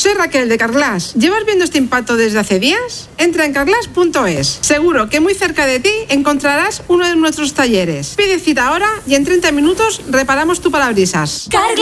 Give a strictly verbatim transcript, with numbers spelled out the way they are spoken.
Soy Raquel de Carglass. ¿Llevas viendo este impacto desde hace días? Entra en carglass punto es. Seguro que muy cerca de ti encontrarás uno de nuestros talleres. Pide cita ahora y en treinta minutos reparamos tu parabrisas.